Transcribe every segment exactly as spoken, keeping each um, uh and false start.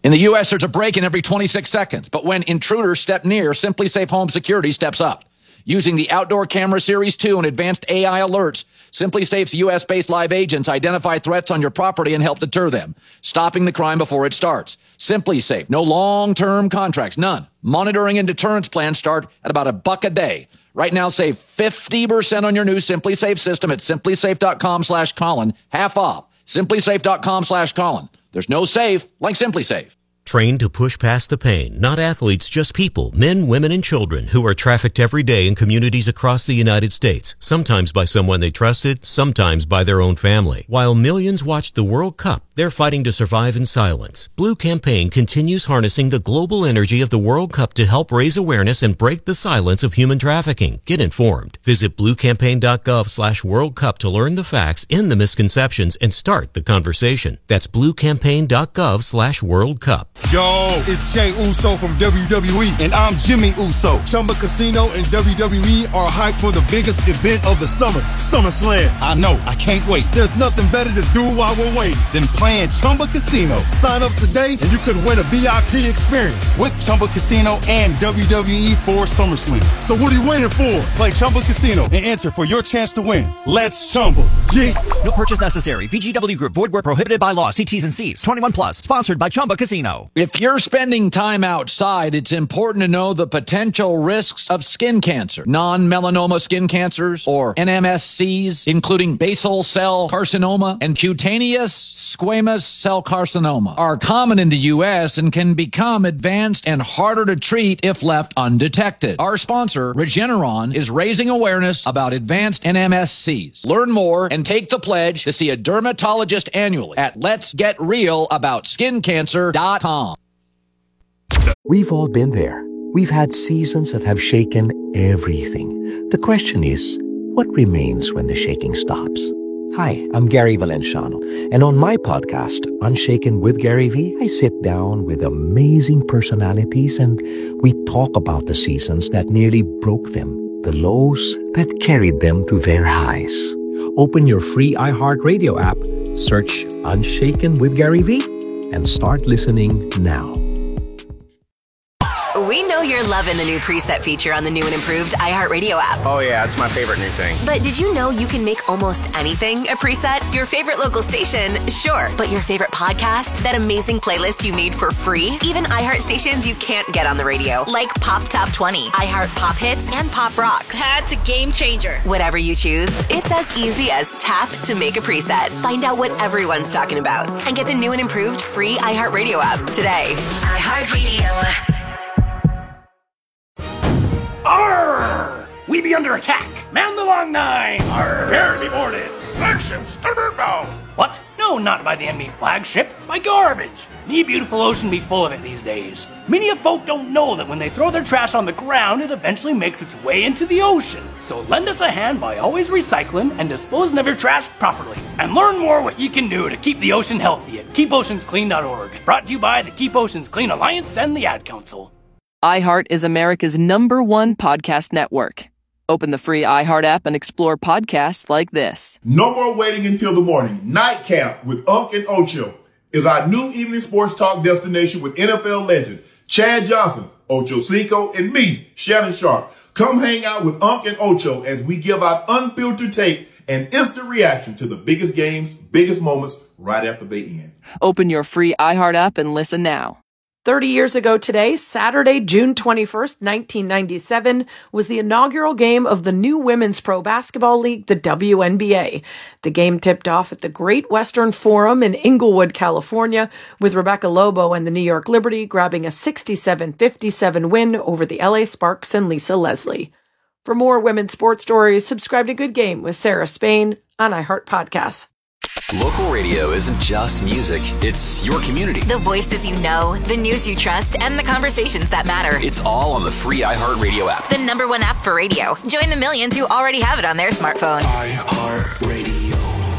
In the U S, there's a break-in every twenty-six seconds, but when intruders step near, SimpliSafe Home Security steps up. Using the Outdoor Camera Series two and advanced A I alerts, SimpliSafe's U S-based live agents identify threats on your property and help deter them, stopping the crime before it starts. SimpliSafe, no long-term contracts, none. Monitoring and deterrence plans start at about a buck a day. Right now, save fifty percent on your new SimpliSafe system at simplisafe.com slash Colin, half off. simplisafe.com slash Colin. There's no safe like SimpliSafe. Trained to push past the pain, not athletes, just people, men, women, and children who are trafficked every day in communities across the United States, sometimes by someone they trusted, sometimes by their own family. While millions watch the World Cup, they're fighting to survive in silence. Blue Campaign continues harnessing the global energy of the World Cup to help raise awareness and break the silence of human trafficking. Get informed. Visit bluecampaign.gov slash World Cup to learn the facts, end the misconceptions, and start the conversation. That's bluecampaign.gov slash World Cup. Yo, it's Jey Uso from W W E, and I'm Jimmy Uso. Chumba Casino and W W E are hyped for the biggest event of the summer, SummerSlam. I know, I can't wait. There's nothing better to do while we're waiting than playing Chumba Casino. Sign up today and you could win a V I P experience with Chumba Casino and W W E for SummerSlam. So what are you waiting for? Play Chumba Casino and enter for your chance to win. Let's Chumba. Yeah. No purchase necessary. V G W Group. Void where prohibited by law. See T's and C's. twenty-one plus. Sponsored by Chumba Casino. If you're spending time outside, it's important to know the potential risks of skin cancer. Non-melanoma skin cancers, or N M S Cs, including basal cell carcinoma and cutaneous squamous cell carcinoma, are common in the U S and can become advanced and harder to treat if left undetected. Our sponsor, Regeneron, is raising awareness about advanced N M S Cs. Learn more and take the pledge to see a dermatologist annually at lets get real about skin cancer dot com. We've all been there. We've had seasons that have shaken everything. The question is, what remains when the shaking stops? Hi, I'm Gary Valenciano, and on my podcast, Unshaken with Gary V, I sit down with amazing personalities and we talk about the seasons that nearly broke them, the lows that carried them to their highs. Open your free iHeartRadio app, search Unshaken with Gary V, and start listening now. We know you're loving the new preset feature on the new and improved iHeartRadio app. Oh yeah, it's my favorite new thing. But did you know you can make almost anything a preset? Your favorite local station, sure. But your favorite podcast? That amazing playlist you made for free? Even iHeart stations you can't get on the radio, like Pop Top twenty, iHeart Pop Hits, and Pop Rocks. That's a game changer. Whatever you choose, it's as easy as tap to make a preset. Find out what everyone's talking about and get the new and improved free iHeartRadio app today. iHeartRadio. Arr! We be under attack. Man the long nine. Arr! Prepare to be boarded. Flagship starboard bow. What? No, not by the enemy flagship. By garbage. Me beautiful ocean be full of it these days. Many of folk don't know that when they throw their trash on the ground, it eventually makes its way into the ocean. So lend us a hand by always recycling and disposing of your trash properly. And learn more what you can do to keep the ocean healthy at keep oceans clean dot org. Brought to you by the Keep Oceans Clean Alliance and the Ad Council. iHeart is America's number one podcast network. Open the free iHeart app and explore podcasts like this. No more waiting until the morning. Nightcap with Unc and Ocho is our new evening sports talk destination with N F L legend Chad Johnson, Ocho Cinco, and me, Shannon Sharp. Come hang out with Unc and Ocho as we give out unfiltered tape and instant reaction to the biggest games, biggest moments right after they end. Open your free iHeart app and listen now. thirty years ago today, Saturday, June twenty-first, nineteen ninety-seven, was the inaugural game of the new Women's Pro Basketball League, the W N B A. The game tipped off at the Great Western Forum in Inglewood, California, with Rebecca Lobo and the New York Liberty grabbing a sixty-seven fifty-seven win over the L A Sparks and Lisa Leslie. For more women's sports stories, subscribe to Good Game with Sarah Spain on iHeart Podcasts. Local radio isn't just music, it's your community. The voices you know, the news you trust, and the conversations that matter. It's all on the free iHeartRadio app. The number one app for radio. Join the millions who already have it on their smartphone. iHeartRadio.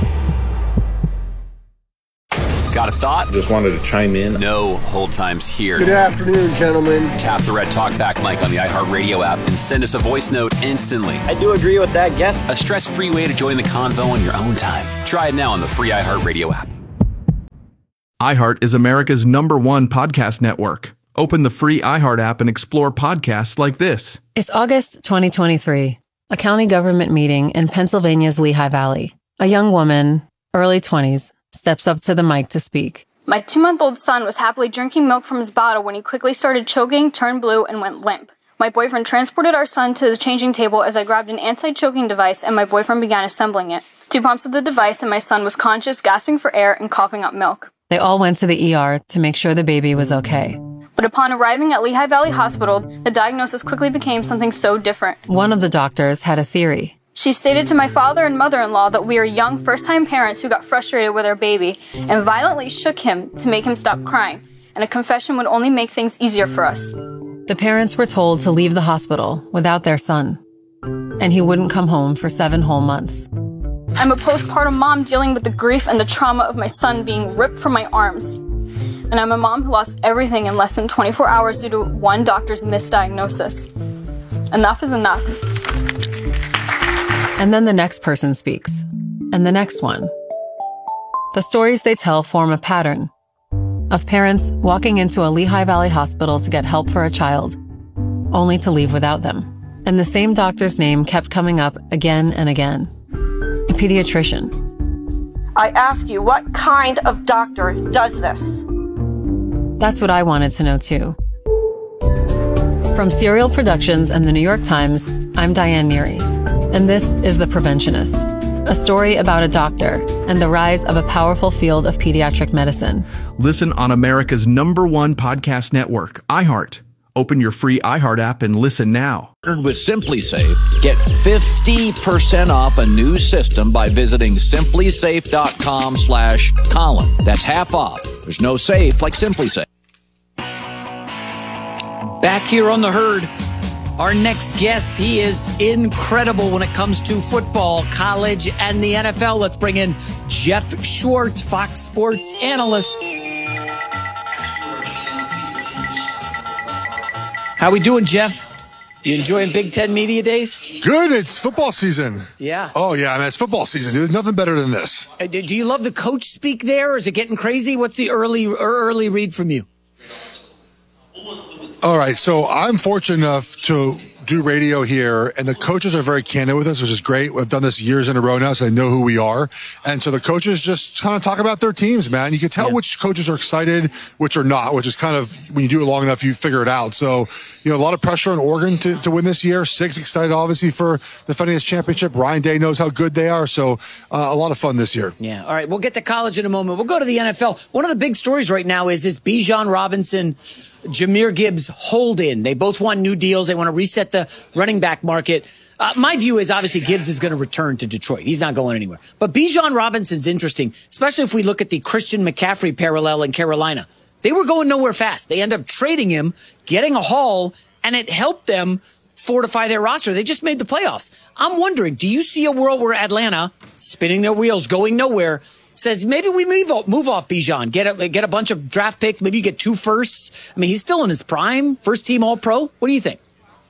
Got a thought? Just wanted to chime in. No hold times here. Good afternoon, gentlemen. Tap the red talkback mic on the iHeartRadio app and send us a voice note instantly. I do agree with that guess. A stress-free way to join the convo on your own time. Try it now on the free iHeartRadio app. iHeart is America's number one podcast network. Open the free iHeart app and explore podcasts like this. It's August twenty twenty-three, a county government meeting in Pennsylvania's Lehigh Valley. A young woman, early twenties, steps up to the mic to speak. My two-month-old son was happily drinking milk from his bottle when he quickly started choking, turned blue, and went limp. My boyfriend transported our son to the changing table as I grabbed an anti-choking device and my boyfriend began assembling it. Two pumps of the device and my son was conscious, gasping for air, and coughing up milk. They all went to the E R to make sure the baby was okay. But upon arriving at Lehigh Valley Hospital, the diagnosis quickly became something so different. One of the doctors had a theory. She stated to my father and mother-in-law that we are young first-time parents who got frustrated with our baby and violently shook him to make him stop crying, and a confession would only make things easier for us. The parents were told to leave the hospital without their son, and he wouldn't come home for seven whole months. I'm a postpartum mom dealing with the grief and the trauma of my son being ripped from my arms. And I'm a mom who lost everything in less than twenty-four hours due to one doctor's misdiagnosis. Enough is enough. And then the next person speaks, and the next one. The stories they tell form a pattern of parents walking into a Lehigh Valley hospital to get help for a child, only to leave without them. And the same doctor's name kept coming up again and again. A pediatrician. I ask you, what kind of doctor does this? That's what I wanted to know too. From Serial Productions and the New York Times, I'm Diane Neary, and this is The Preventionist, a story about a doctor and the rise of a powerful field of pediatric medicine. Listen on America's number one podcast network, iHeart. Open your free iHeart app and listen now. With SimpliSafe, get fifty percent off a new system by visiting simplysafe.com slash Colin. That's half off. There's no safe like SimpliSafe. Back here on The Herd, our next guest, he is incredible when it comes to football, college, and the N F L. Let's bring in Jeff Schwartz, Fox Sports analyst. How we doing, Jeff? You enjoying Big Ten Media Days? Good. It's football season. Yeah. Oh, yeah. I mean, it's football season. There's nothing better than this. Uh, do you love the coach speak there, or is it getting crazy? What's the early early read from you? All right. So I'm fortunate enough to do radio here, and the coaches are very candid with us, which is great. We've done this years in a row now, so they know who we are. And so the coaches just kind of talk about their teams, man. You can tell yeah. which coaches are excited, which are not, which is kind of, when you do it long enough, you figure it out. So, you know, a lot of pressure on Oregon to, to win this year. Six excited, obviously, for defending this championship. Ryan Day knows how good they are. So uh, a lot of fun this year. Yeah. All right. We'll get to college in a moment. We'll go to the N F L. One of the big stories right now is this Bijan Robinson, Jahmyr Gibbs hold in. They both want new deals. They want to reset the running back market. Uh, my view is obviously Gibbs is going to return to Detroit. He's not going anywhere. But Bijan Robinson's interesting, especially if we look at the Christian McCaffrey parallel in Carolina. They were going nowhere fast. They end up trading him, getting a haul, and it helped them fortify their roster. They just made the playoffs. I'm wondering, do you see a world where Atlanta, spinning their wheels, going nowhere, says maybe we move off, move off Bijan, get a, get a bunch of draft picks, maybe you get two firsts? I mean, he's still in his prime, first team All-Pro. What do you think?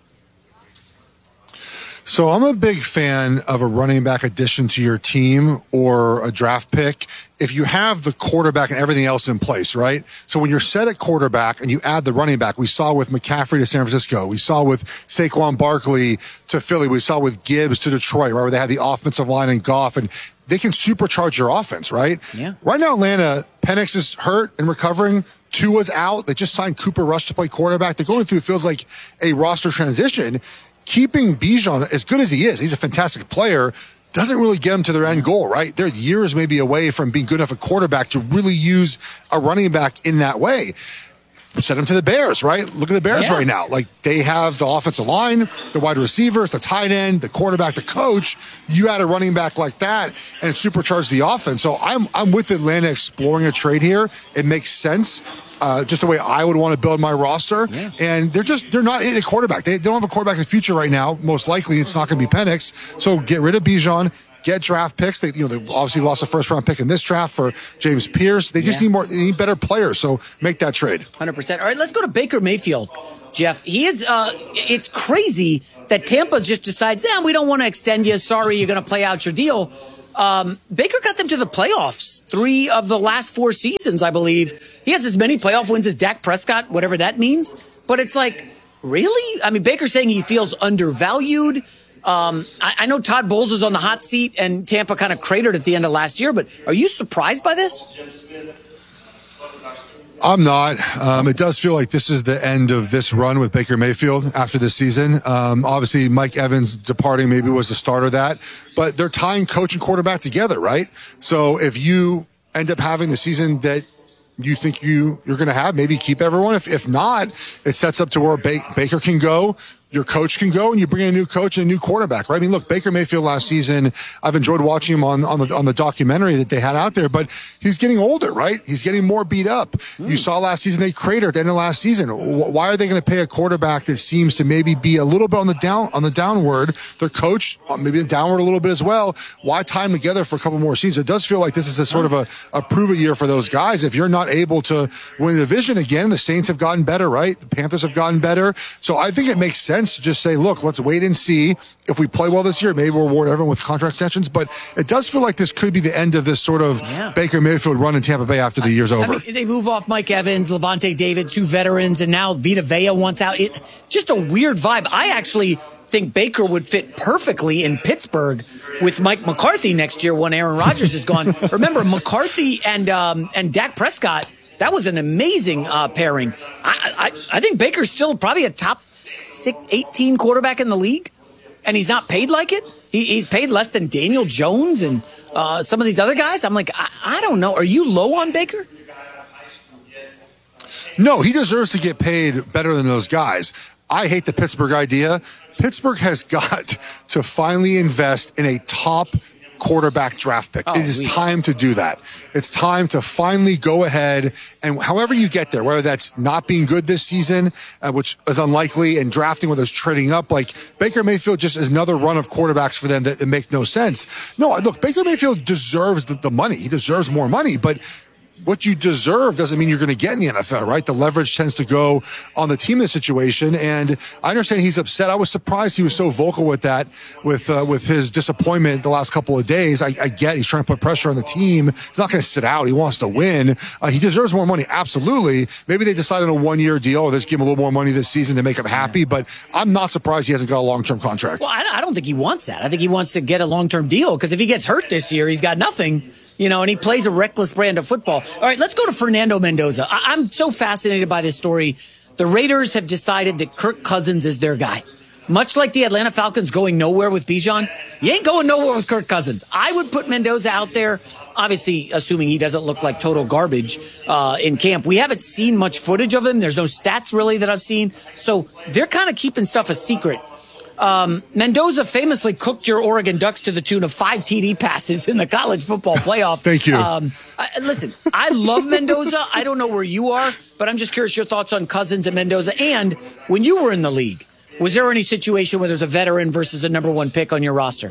So I'm a big fan of a running back addition to your team or a draft pick if you have the quarterback and everything else in place, right? So when you're set at quarterback and you add the running back, we saw with McCaffrey to San Francisco, we saw with Saquon Barkley to Philly, we saw with Gibbs to Detroit, right, where they had the offensive line and Goff, and they can supercharge your offense, right? Yeah. Right now, Atlanta, Penix is hurt and recovering. Tua's out. They just signed Cooper Rush to play quarterback. They're going through, it feels like, a roster transition. Keeping Bijan, as good as he is, he's a fantastic player, doesn't really get them to their end goal, right? They're years maybe away from being good enough a quarterback to really use a running back in that way. Send them to the Bears, right? Look at the Bears yeah. right now. Like, they have the offensive line, the wide receivers, the tight end, the quarterback, the coach. You add a running back like that and supercharge the offense. So I'm I'm with Atlanta exploring a trade here. It makes sense. Uh, just the way I would want to build my roster. Yeah. And they're just, they're not in a quarterback. They, they don't have a quarterback in the future right now. Most likely it's not going to be Penix. So get rid of Bijan, get draft picks. They, you know, they obviously lost a first round pick in this draft for James Pierce. They just yeah. need more, they need better players. So make that trade. one hundred percent. All right, let's go to Baker Mayfield, Jeff. He is, uh, it's crazy that Tampa just decides, yeah, we don't want to extend you. Sorry, you're going to play out your deal. Um, Baker got them to the playoffs three of the last four seasons, I believe. He has as many playoff wins as Dak Prescott, whatever that means. But it's like, really? I mean, Baker's saying he feels undervalued. Um, I, I know Todd Bowles is on the hot seat and Tampa kind of cratered at the end of last year, but are you surprised by this? I'm not. Um, it does feel like this is the end of this run with Baker Mayfield after this season. Um, obviously, Mike Evans departing maybe was the start of that, but they're tying coach and quarterback together, right? So if you end up having the season that you think you, you're going to have, maybe keep everyone. If, if not, it sets up to where ba- Baker can go. Your coach can go and you bring in a new coach and a new quarterback, right? I mean, look, Baker Mayfield last season, I've enjoyed watching him on, on the, on the documentary that they had out there, but he's getting older, right? He's getting more beat up. Mm. You saw last season, they cratered at the end of last season. Why are they going to pay a quarterback that seems to maybe be a little bit on the down, on the downward? Their coach, maybe downward a little bit as well. Why tie them together for a couple more seasons? It does feel like this is a sort of a, a prove it year for those guys. If you're not able to win the division again, the Saints have gotten better, right? The Panthers have gotten better. So I think it makes sense to just say, look, let's wait and see if we play well this year. Maybe we'll reward everyone with contract extensions, but it does feel like this could be the end of this sort of yeah. Baker Mayfield run in Tampa Bay after the year's I, over. I mean, they move off Mike Evans, Levante David, two veterans, and now Vita Vea wants out. It, just a weird vibe. I actually think Baker would fit perfectly in Pittsburgh with Mike McCarthy next year when Aaron Rodgers is gone. Remember, McCarthy and um, and Dak Prescott, that was an amazing uh, pairing. I, I, I think Baker's still probably a top six, eighteen quarterback in the league, and he's not paid like it. He, he's paid less than Daniel Jones and uh, some of these other guys. I'm like, I, I don't know. Are you low on Baker? No, he deserves to get paid better than those guys. I hate the Pittsburgh idea. Pittsburgh has got to finally invest in a top quarterback draft pick. Oh, it is time to do that. It's time to finally go ahead and however you get there, whether that's not being good this season, uh, which is unlikely, and drafting, whether it's trading up, like Baker Mayfield just is another run of quarterbacks for them that, that make no sense. No, look, Baker Mayfield deserves the, the money. He deserves more money, but what you deserve doesn't mean you're going to get in the N F L, right? The leverage tends to go on the team in this situation. And I understand he's upset. I was surprised he was so vocal with that, with, uh, with his disappointment the last couple of days. I, I get he's trying to put pressure on the team. He's not going to sit out. He wants to win. Uh, he deserves more money. Absolutely. Maybe they decided on a one year deal or just give him a little more money this season to make him happy. But I'm not surprised he hasn't got a long term contract. Well, I, I don't think he wants that. I think he wants to get a long term deal because if he gets hurt this year, he's got nothing. You know, and he plays a reckless brand of football. All right, let's go to Fernando Mendoza. I- I'm so fascinated by this story. The Raiders have decided that Kirk Cousins is their guy. Much like the Atlanta Falcons going nowhere with Bijan, you ain't going nowhere with Kirk Cousins. I would put Mendoza out there, obviously assuming he doesn't look like total garbage uh, in camp. We haven't seen much footage of him. There's no stats really that I've seen. So they're kind of keeping stuff a secret. Um, Mendoza famously cooked your Oregon Ducks to the tune of five T D passes in the college football playoff. Thank you. Um, I, listen, I love Mendoza. I don't know where you are, but I'm just curious your thoughts on Cousins and Mendoza. And when you were in the league, was there any situation where there's a veteran versus a number one pick on your roster?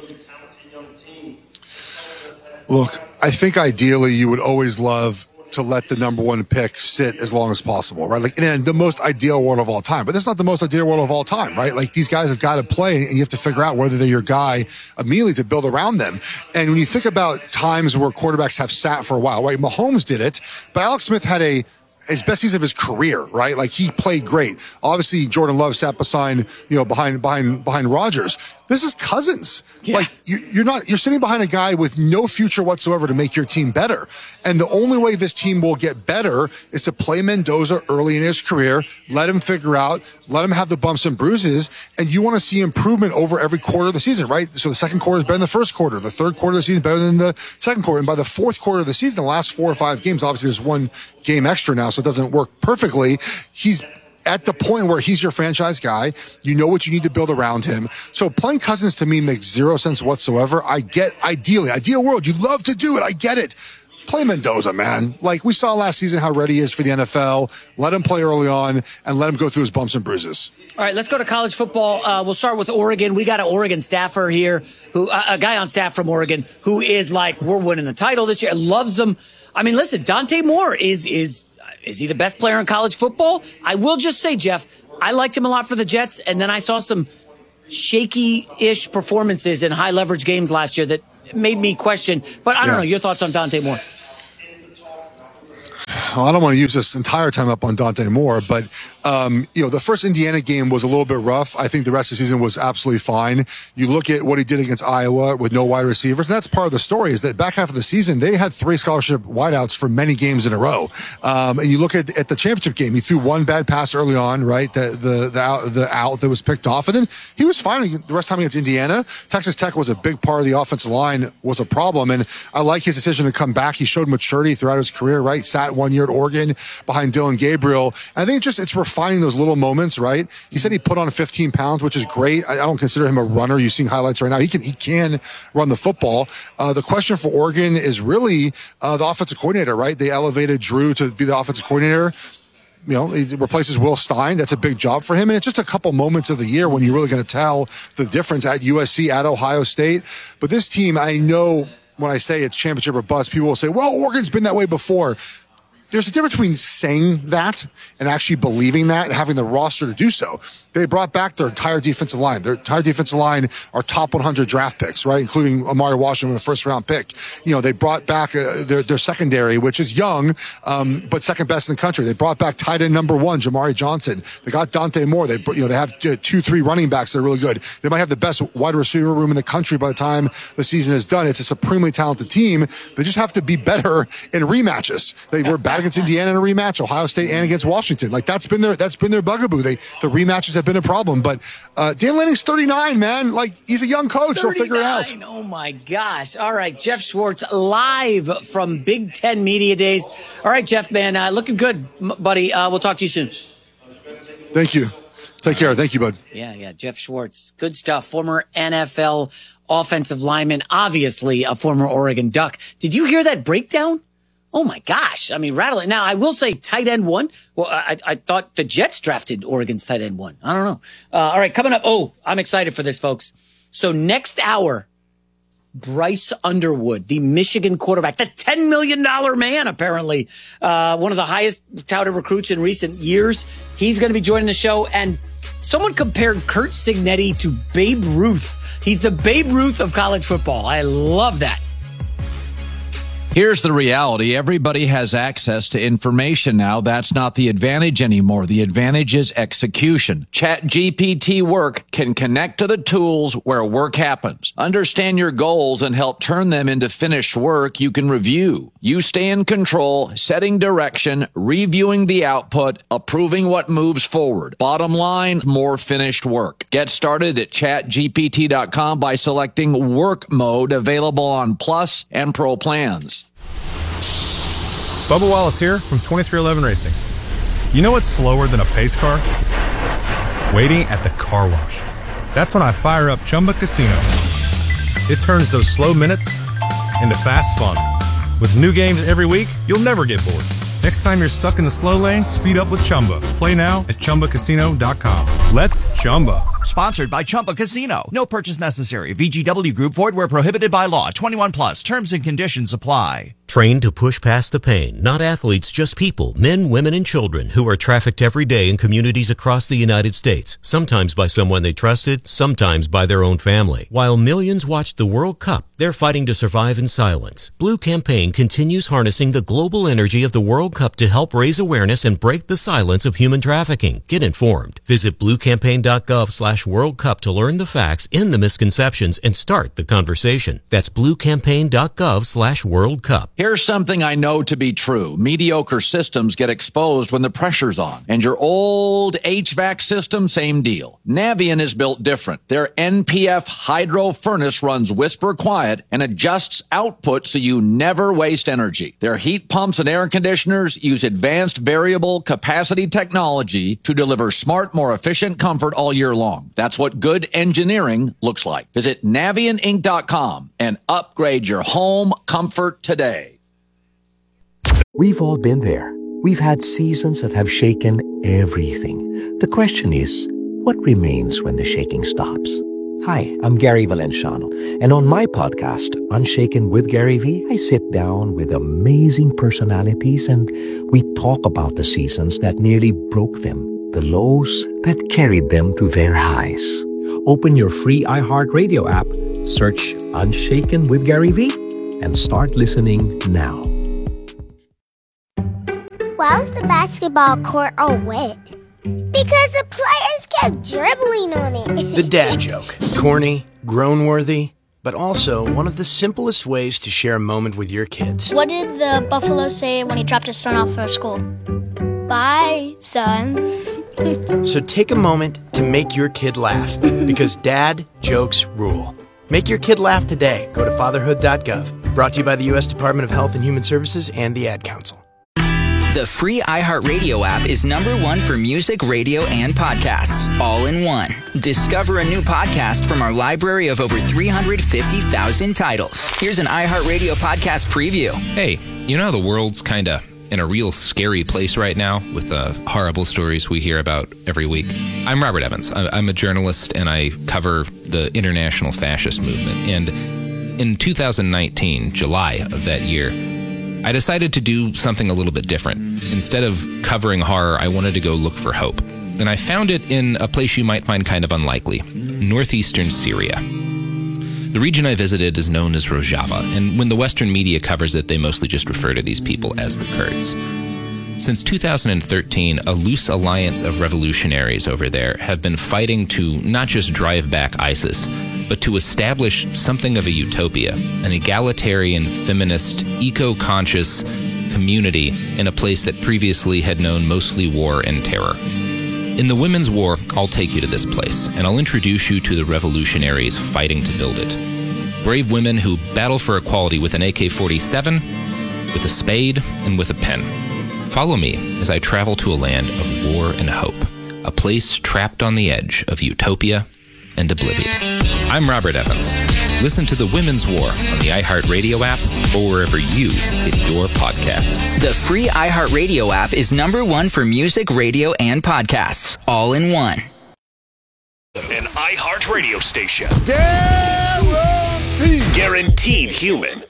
Look, I think ideally you would always love to let the number one pick sit as long as possible, right? Like in the most ideal world of all time, but that's not the most ideal world of all time, right? Like these guys have got to play and you have to figure out whether they're your guy immediately to build around them. And when you think about times where quarterbacks have sat for a while, right? Mahomes did it, but Alex Smith had a his best season of his career, right? Like he played great. Obviously, Jordan Love sat beside, you know, behind, behind, behind Rodgers. This is Cousins. Yeah. Like you, you're not, you're sitting behind a guy with no future whatsoever to make your team better. And the only way this team will get better is to play Mendoza early in his career, let him figure out, let him have the bumps and bruises. And you want to see improvement over every quarter of the season, right? So the second quarter is better than the first quarter. The third quarter of the season is better than the second quarter. And by the fourth quarter of the season, the last four or five games, obviously there's one game extra now, so it doesn't work perfectly. He's at the point where he's your franchise guy. You know what you need to build around him. So playing Cousins to me makes zero sense whatsoever. I get, ideally, ideal world, you'd love to do it. I get it. Play Mendoza, man. Like we saw last season how ready he is for the N F L. Let him play early on and let him go through his bumps and bruises. All right, let's go to college football. Uh, we'll start with Oregon. We got an Oregon staffer here, who uh, a guy on staff from Oregon who is like, we're winning the title this year. Loves them. I mean, listen, Dante Moore is is is he the best player in college football? I will just say, Jeff, I liked him a lot for the Jets, and then I saw some shaky-ish performances in high-leverage games last year that made me question. But I don't Yeah. know. Your thoughts on Dante Moore? Well, I don't want to use this entire time up on Dante Moore, but um, you know, the first Indiana game was a little bit rough. I think the rest of the season was absolutely fine. You look at what he did against Iowa with no wide receivers, and that's part of the story. Is that back half of the season they had three scholarship wideouts for many games in a row. Um, and you look at at the championship game, he threw one bad pass early on, right? The the the out, the out that was picked off, and then he was fine the rest of the time against Indiana. Texas Tech was a big part of the offensive line, was a problem, and I like his decision to come back. He showed maturity throughout his career, right? Sat one year at Oregon behind Dylan Gabriel. And I think it's just, it's refining those little moments, right? He said he put on fifteen pounds, which is great. I, I don't consider him a runner. You're seeing highlights right now. He can, he can run the football. Uh, the question for Oregon is really, uh, the offensive coordinator, right? They elevated Drew to be the offensive coordinator. You know, he replaces Will Stein. That's a big job for him. And it's just a couple moments of the year when you're really going to tell the difference at U S C, at Ohio State. But this team, I know when I say it's championship or bust, people will say, well, Oregon's been that way before. There's a difference between saying that and actually believing that and having the roster to do so. They brought back their entire defensive line. Their entire defensive line are top one hundred draft picks, right? Including Amari Washington, a first round pick. You know, they brought back uh, their, their secondary, which is young, um, but second best in the country. They brought back tight end number one, Jamari Johnson. They got Dante Moore. They, you know, they have uh, two, three running backs that are really good. They might have the best wide receiver room in the country by the time the season is done. It's a supremely talented team. They just have to be better in rematches. They were bad against Indiana in a rematch, Ohio State and against Washington. Like that's been their, that's been their bugaboo. They, the rematches have been a problem, but, uh, Dan Lanning's thirty-nine, man. Like he's a young coach. He'll figure it out. Oh my gosh. All right. Jeff Schwartz live from Big Ten Media Days. All right, Jeff, man, uh, looking good, buddy. Uh, we'll talk to you soon. Thank you. Take care. Thank you, bud. Yeah. Yeah. Jeff Schwartz. Good stuff. Former N F L offensive lineman, obviously a former Oregon Duck. Did you hear that breakdown? Oh my gosh. I mean, rattling. Now, I will say tight end one. Well, I, I thought the Jets drafted Oregon's tight end one. I don't know. Uh, all right. Coming up. Oh, I'm excited for this, folks. So next hour, Bryce Underwood, the Michigan quarterback, the ten million dollars man, apparently, uh, one of the highest touted recruits in recent years. He's going to be joining the show. And someone compared Curt Cignetti to Babe Ruth. He's the Babe Ruth of college football. I love that. Here's the reality. Everybody has access to information now. That's not the advantage anymore. The advantage is execution. ChatGPT Work can connect to the tools where work happens. Understand your goals and help turn them into finished work you can review. You stay in control, setting direction, reviewing the output, approving what moves forward. Bottom line, more finished work. Get started at chat G P T dot com by selecting Work Mode, available on Plus and Pro plans. Bubba Wallace here from twenty-three eleven Racing. You know what's slower than a pace car? Waiting at the car wash. That's when I fire up Chumba Casino. It turns those slow minutes into fast fun. With new games every week, you'll never get bored. Next time you're stuck in the slow lane, speed up with Chumba. Play now at Chumba Casino dot com. Let's Chumba. Sponsored by Chumba Casino. No purchase necessary. V G W Group. Void where prohibited by law. twenty-one plus. Terms and conditions apply. Trained to push past the pain, not athletes, just people, men, women, and children who are trafficked every day in communities across the United States, sometimes by someone they trusted, sometimes by their own family. While millions watched the World Cup, they're fighting to survive in silence. Blue Campaign continues harnessing the global energy of the World Cup to help raise awareness and break the silence of human trafficking. Get informed. Visit blue campaign dot gov slash World Cup to learn the facts, end the misconceptions, and start the conversation. That's blue campaign dot gov slash World Cup. Here's something I know to be true. Mediocre systems get exposed when the pressure's on. And your old H V A C system, same deal. Navien is built different. Their N P F hydro furnace runs whisper quiet and adjusts output so you never waste energy. Their heat pumps and air conditioners use advanced variable capacity technology to deliver smart, more efficient comfort all year long. That's what good engineering looks like. Visit Navien Inc dot com and upgrade your home comfort today. We've all been there. We've had seasons that have shaken everything. The question is, what remains when the shaking stops? Hi, I'm Gary Valenciano, and on my podcast, Unshaken with Gary V, I sit down with amazing personalities and we talk about the seasons that nearly broke them, the lows that carried them to their highs. Open your free iHeartRadio app Search Unshaken with Gary V and start listening now. Why was the basketball court all wet? Because the players kept dribbling on it. The dad joke. Corny, groan-worthy, but also one of the simplest ways to share a moment with your kids. What did the buffalo say when he dropped his son off at school? Bye, son. So take a moment to make your kid laugh, because dad jokes rule. Make your kid laugh today. Go to fatherhood dot gov. Brought to you by the U S Department of Health and Human Services and the Ad Council. The free iHeartRadio app is number one for music, radio, and podcasts, all in one. Discover a new podcast from our library of over three hundred fifty thousand titles. Here's an iHeartRadio podcast preview. Hey, you know how the world's kind of in a real scary place right now with the horrible stories we hear about every week? I'm Robert Evans. I'm a journalist, and I cover the international fascist movement. And in two thousand nineteen, July of that year, I decided to do something a little bit different. Instead of covering horror, I wanted to go look for hope. And I found it in a place you might find kind of unlikely, northeastern Syria. The region I visited is known as Rojava, and when the Western media covers it, they mostly just refer to these people as the Kurds. Since two thousand thirteen, a loose alliance of revolutionaries over there have been fighting to not just drive back ISIS, but to establish something of a utopia, an egalitarian, feminist, eco-conscious community in a place that previously had known mostly war and terror. In the Women's War, I'll take you to this place, and I'll introduce you to the revolutionaries fighting to build it. Brave women who battle for equality with an A K forty-seven, with a spade, and with a pen. Follow me as I travel to a land of war and hope, a place trapped on the edge of utopia and oblivion. I'm Robert Evans. Listen to The Women's War on the iHeartRadio app or wherever you get your podcasts. The free iHeartRadio app is number one for music, radio, and podcasts, all in one. An iHeartRadio station. Guaranteed. Guaranteed human.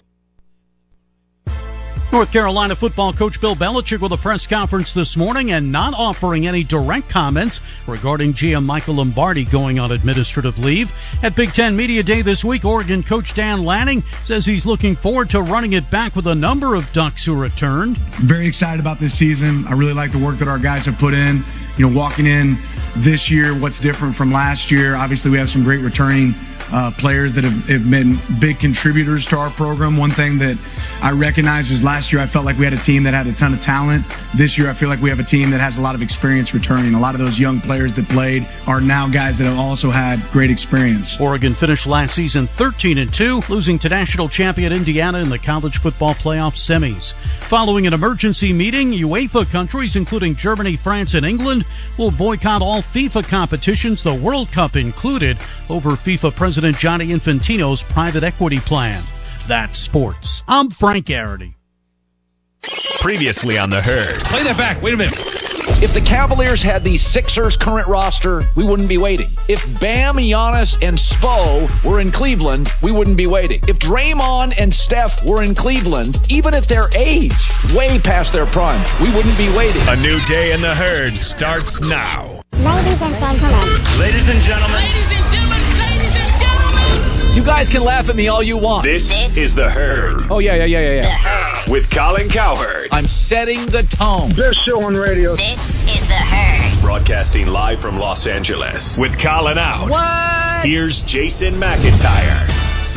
North Carolina football coach Bill Belichick with a press conference this morning and not offering any direct comments regarding G M Michael Lombardi going on administrative leave. At Big Ten Media Day this week, Oregon coach Dan Lanning says he's looking forward to running it back with a number of Ducks who returned. Very excited about this season. I really like the work that our guys have put in. You know, walking in this year, what's different from last year. Obviously, we have some great returning uh, players that have, have been big contributors to our program. One thing that I recognize is last year I felt like we had a team that had a ton of talent. This year I feel like we have a team that has a lot of experience returning. A lot of those young players that played are now guys that have also had great experience. Oregon finished last season thirteen and two, losing to national champion Indiana in the college football playoff semis. Following an emergency meeting, UEFA countries, including Germany, France, and England, will boycott all FIFA competitions, the World Cup included, over FIFA President Gianni Infantino's private equity plan. That's sports. I'm Frank Garrity. Previously on The Herd. Play that back. Wait a minute. If the Cavaliers had the Sixers' current roster, we wouldn't be waiting. If Bam, Giannis, and Spo were in Cleveland, we wouldn't be waiting. If Draymond and Steph were in Cleveland, even at their age, way past their prime, we wouldn't be waiting. A new day in The Herd starts now. Ladies and gentlemen. Ladies and gentlemen. Ladies and gentlemen. Ladies and gentlemen. You guys can laugh at me all you want. This, this is The Herd. Oh, yeah, yeah, yeah, yeah, yeah. With Colin Cowherd. I'm setting the tone. Best show on radio. This is The Herd. Broadcasting live from Los Angeles. With Colin out. What? Here's Jason McIntyre.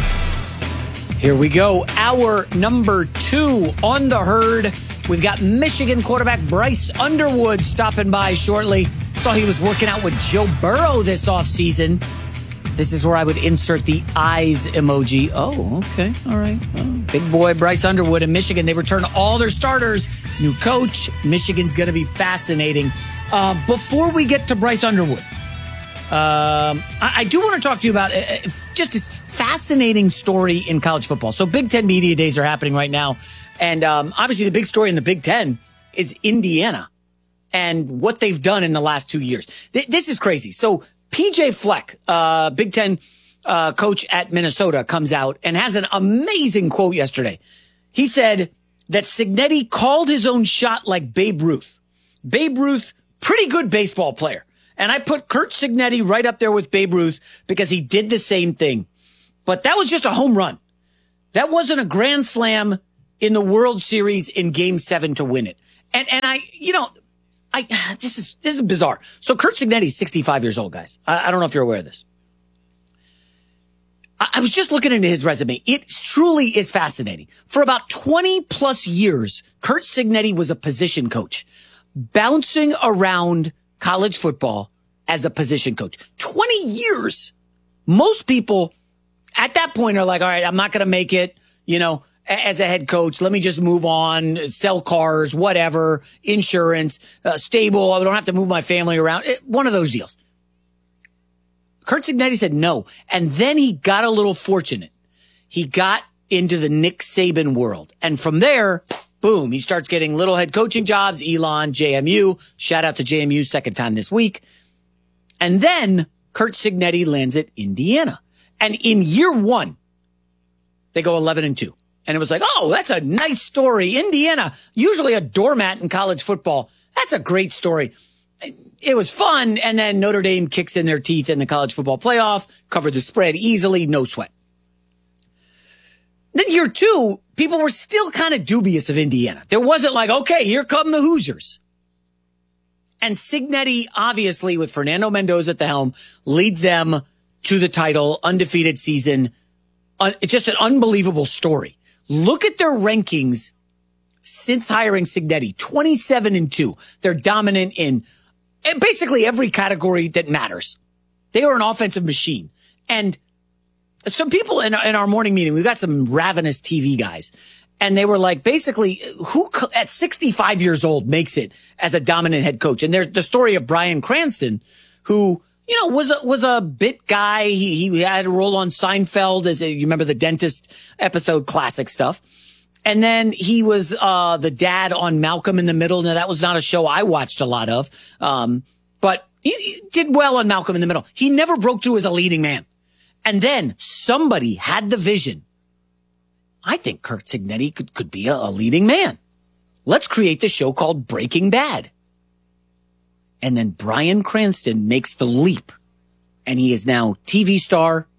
Here we go. Hour number two on The Herd. We've got Michigan quarterback Bryce Underwood stopping by shortly. Saw he was working out with Joe Burrow this offseason. This is where I would insert the eyes emoji. Oh, okay. All right. Oh, big boy Bryce Underwood in Michigan. They return all their starters. New coach. Michigan's going to be fascinating. Uh, before we get to Bryce Underwood, um, I, I do want to talk to you about uh, just this fascinating story in college football. So Big Ten Media Days are happening right now. And um, obviously the big story in the Big Ten is Indiana and what they've done in the last two years. Th- this is crazy. So P J Fleck, uh, Big Ten uh, coach at Minnesota, comes out and has an amazing quote yesterday. He said that Cignetti called his own shot like Babe Ruth. Babe Ruth, pretty good baseball player. And I put Curt Cignetti right up there with Babe Ruth because he did the same thing. but that was just a home run. That wasn't a grand slam in the World Series in Game Seven to win it. And and I, you know, I this is this is bizarre. So Curt Cignetti's sixty-five years old, guys. I, I don't know if you're aware of this. I, I was just looking into his resume. It truly is fascinating. For about twenty plus years, Curt Cignetti was a position coach, bouncing around college football as a position coach. twenty years. Most people at that point are like, all right, I'm not going to make it, you know, as a head coach. Let me just move on, sell cars, whatever, insurance, uh, stable. I don't have to move my family around. It, one of those deals. Curt Cignetti said no. And then he got a little fortunate. He got into the Nick Saban world. And from there, boom, he starts getting little head coaching jobs, Elon, J M U. Shout out to J M U, second time this week. And then Curt Cignetti lands at Indiana. And in year one, they go eleven and two. And it was like, oh, that's a nice story. Indiana, usually a doormat in college football. That's a great story. It was fun. And then Notre Dame kicks in their teeth in the college football playoff, covered the spread easily, no sweat. Then year two, people were still kind of dubious of Indiana. There wasn't like, okay, here come the Hoosiers. And Cignetti, obviously, with Fernando Mendoza at the helm, leads them to the title, undefeated season. It's just an unbelievable story. Look at their rankings since hiring Cignetti, twenty-seven and two. They're dominant in basically every category that matters. They are an offensive machine. And some people in, in our morning meeting, we've got some ravenous T V guys, and they were like, basically, who at sixty-five years old makes it as a dominant head coach? And there's the story of Bryan Cranston, who, you know, was a, was a bit guy. He, he had a role on Seinfeld as a, you remember the dentist episode, classic stuff. And then he was, uh, the dad on Malcolm in the Middle. Now that was not a show I watched a lot of. Um, but he, he did well on Malcolm in the Middle. He never broke through as a leading man. And then somebody had the vision. I think Curt Cignetti could, could be a, a leading man. Let's create the show called Breaking Bad. And then Bryan Cranston makes the leap, and he is now T V star,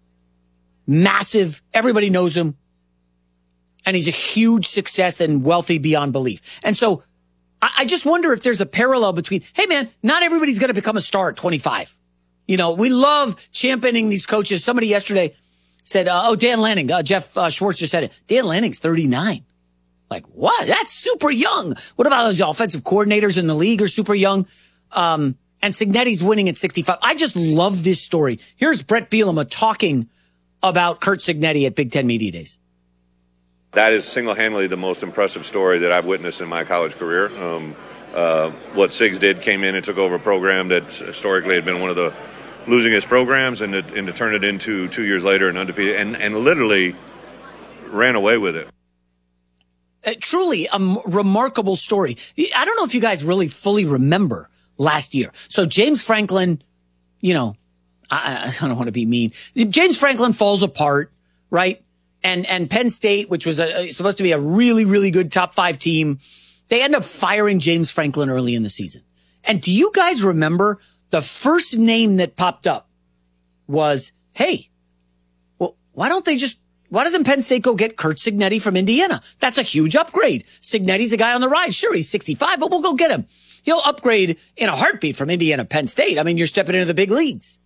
massive. Everybody knows him, and he's a huge success and wealthy beyond belief. And so I, I just wonder if there's a parallel between, hey man, not everybody's going to become a star at twenty-five. You know, we love championing these coaches. Somebody yesterday said, uh, oh, Dan Lanning, uh, Jeff uh, Schwartz just said it. Dan Lanning's thirty-nine. Like, what? That's super young. What about those offensive coordinators in the league are super young? Um, and Cignetti's winning at sixty-five. I just love this story. Here's Brett Bielema talking about Curt Cignetti at Big Ten Media Days. That is single-handedly the most impressive story that I've witnessed in my college career. Um, uh, what Sigs did, came in and took over a program that historically had been one of the losingest programs, and to, and to turn it into two years later and undefeated, and, and literally ran away with it. Uh, truly a m- remarkable story. I don't know if you guys really fully remember last year. So James Franklin, you know, I, I don't want to be mean. James Franklin falls apart, right? And and Penn State, which was a, supposed to be a really, really good top five team, they end up firing James Franklin early in the season. And do you guys remember the first name that popped up was, hey, well, why don't they just, why doesn't Penn State go get Curt Cignetti from Indiana? That's a huge upgrade. Cignetti's a guy on the rise. Sure, he's sixty-five, but we'll go get him. He'll upgrade in a heartbeat from Indiana, Penn State. I mean, you're stepping into the big leagues.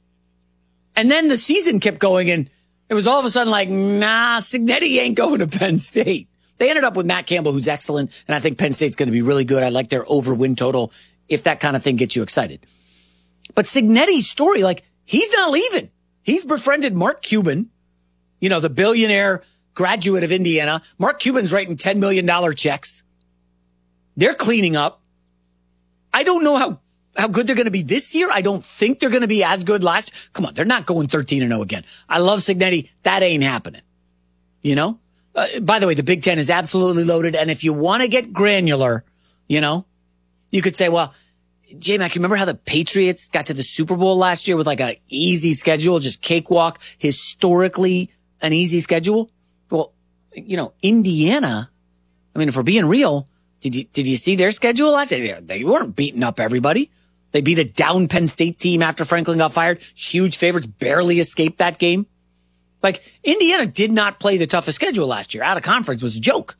And then the season kept going, and it was all of a sudden like, nah, Cignetti ain't going to Penn State. They ended up with Matt Campbell, who's excellent, and I think Penn State's going to be really good. I like their over-win total, if that kind of thing gets you excited. But Cignetti's story, like, he's not leaving. He's befriended Mark Cuban, you know, the billionaire graduate of Indiana. Mark Cuban's writing ten million dollars checks. They're cleaning up. I don't know how, how good they're going to be this year. I don't think they're going to be as good last. Come on, they're not going thirteen and oh again. I love Cignetti. That ain't happening. You know? Uh, by the way, the Big Ten is absolutely loaded. And if you want to get granular, you know, you could say, well, J-Mac, you remember how the Patriots got to the Super Bowl last year with like an easy schedule, just cakewalk, historically an easy schedule? Well, you know, Indiana, I mean, if we're being real, did you, did you see their schedule last year? They weren't beating up everybody. They beat a down Penn State team after Franklin got fired. Huge favorites, barely escaped that game. Like, Indiana did not play the toughest schedule last year. Out of conference was a joke.